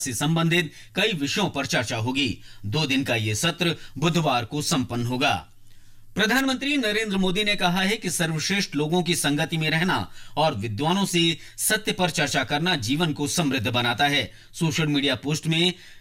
से संबंधित कई विषयों पर चर्चा होगी। 2 दिन का ये सत्र बुधवार को संपन्न होगा। प्रधानमंत्री नरेंद्र मोदी ने कहा है कि सर्वश्रेष्ठ लोगों की संगति में रहना और विद्वानों से सत्य पर चर्चा करना जीवन को समृद्ध बनाता है। सोशल मीडिया पोस्ट में